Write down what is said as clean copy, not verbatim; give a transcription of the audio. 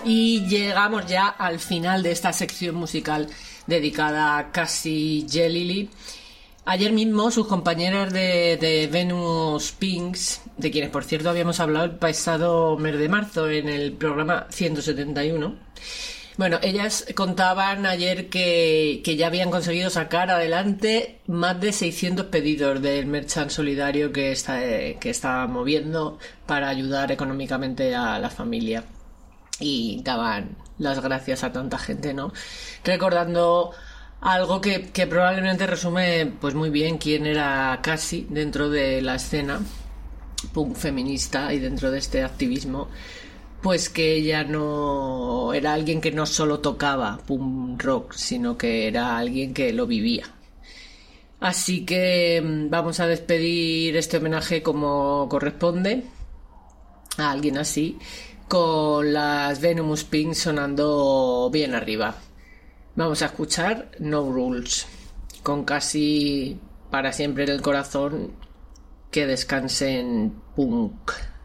Y llegamos ya al final de esta sección musical dedicada a Cassie Jalili. Ayer mismo sus compañeras de Venus Pinks, de quienes por cierto habíamos hablado el pasado mes de marzo en el programa 171, bueno, ellas contaban ayer que ya habían conseguido sacar adelante más de 600 pedidos del merchant solidario que está moviendo para ayudar económicamente a la familia. Y daban las gracias a tanta gente, ¿no? Recordando algo que probablemente resume pues muy bien quién era Cassie dentro de la escena punk feminista y dentro de este activismo, pues que ella no era alguien que no solo tocaba punk rock, sino que era alguien que lo vivía. Así que vamos a despedir este homenaje como corresponde a alguien así, con las Venomous Pink sonando bien arriba. Vamos a escuchar No Rules, con Cassie para siempre en el corazón. Que descanse en punk.